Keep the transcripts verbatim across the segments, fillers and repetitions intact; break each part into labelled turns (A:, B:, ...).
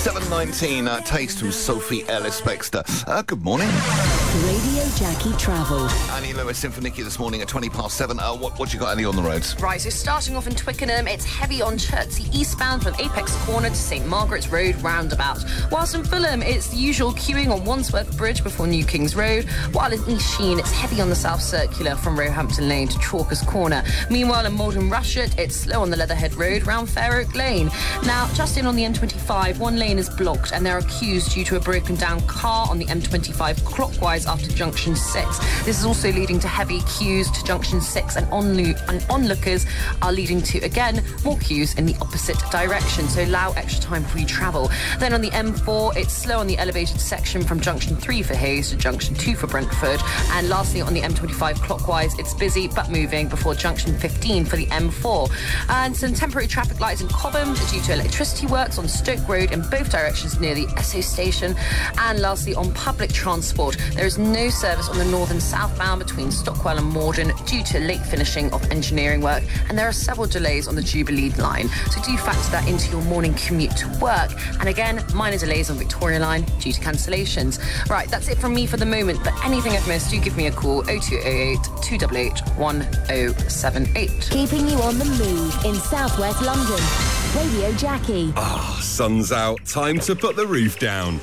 A: seven nineteen, uh, Taste from Sophie Ellis-Bextor. Uh, good morning.
B: Radio Jackie Travel.
A: Annie Lewis in for Nikki this morning at twenty past seven. Uh, what, what you got, Annie, on the roads?
C: Right, so starting off in Twickenham, it's heavy on Chertsey eastbound from Apex Corner to St Margaret's Road roundabout. Whilst in Fulham, it's the usual queuing on Wandsworth Bridge before New King's Road. While in East Sheen, it's heavy on the South Circular from Roehampton Lane to Chalkers Corner. Meanwhile, in Malden Rushett, it's slow on the Leatherhead Road round Fair Oak Lane. Now, just in on the M twenty-five, one lane is blocked and there are queues due to a broken down car on the M twenty-five clockwise after junction six. This is also leading to heavy queues to junction six, and, onlo- and onlookers are leading to, again, more queues in the opposite direction, so allow extra time before you travel. Then on the M four, it's slow on the elevated section from junction three for Hayes to junction two for Brentford. And lastly, on the M twenty-five clockwise, it's busy but moving before junction fifteen for the M four. And some temporary traffic lights in Cobham due to electricity works on Stoke Road in both directions near the Esso station. And lastly, on public transport, there is no service on the northern southbound between Stockwell and Morden due to late finishing of engineering work, and there are several delays on the Jubilee line, so do factor that into your morning commute to work. And again, minor delays on Victoria line due to cancellations. Right, that's it from me for the moment, but anything I've missed, do give me a call. oh two oh eight, two eight eight, one oh seven eight.
B: Keeping you on the move in southwest London. Radio Jackie.
D: Ah, sun's out. Time to put the roof down.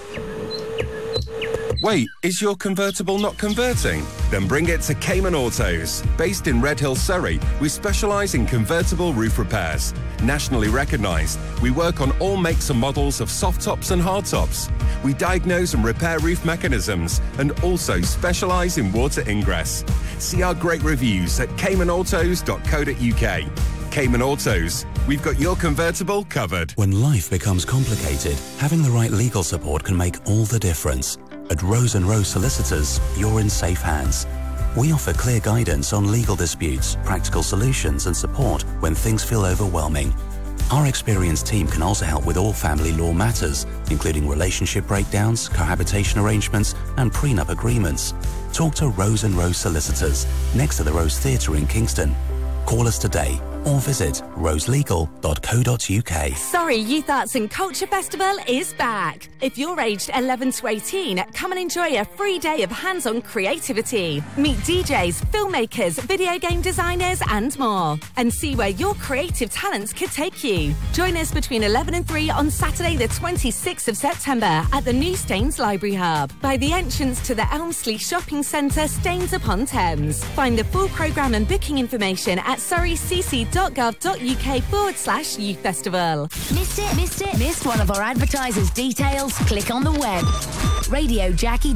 D: Wait, is your convertible not converting? Then bring it to Cayman Autos. Based in Redhill, Surrey, we specialise in convertible roof repairs. Nationally recognised, we work on all makes and models of soft tops and hard tops. We diagnose and repair roof mechanisms and also specialise in water ingress. See our great reviews at cayman autos dot co dot uk. Cayman Autos, we've got your convertible covered.
E: When life becomes complicated, having the right legal support can make all the difference. At Rose and Rose Solicitors, you're in safe hands. We offer clear guidance on legal disputes, practical solutions and support when things feel overwhelming. Our experienced team can also help with all family law matters, including relationship breakdowns, cohabitation arrangements and prenup agreements. Talk to Rose and Rose Solicitors, next to the Rose Theatre in Kingston. Call us today or visit rose legal dot co dot uk.
F: Surrey Youth Arts and Culture Festival is back. If you're aged eleven to eighteen, come and enjoy a free day of hands-on creativity. Meet D Js, filmmakers, video game designers and more. And see where your creative talents could take you. Join us between eleven and three on Saturday the twenty-sixth of September at the new Staines Library Hub by the entrance to the Elmsley Shopping Centre, Staines upon Thames. Find the full programme and booking information at surreycc.gov.uk forward slash youth festival.
B: Missed it? Missed it? Missed one of our advertisers' details? Click on the web. Radio Jackie.